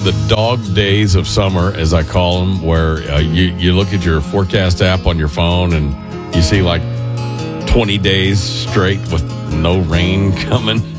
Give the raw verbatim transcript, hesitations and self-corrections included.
the dog days of summer, as I call them, where uh, you, you look at your forecast app on your phone and you see like twenty days straight with no rain coming.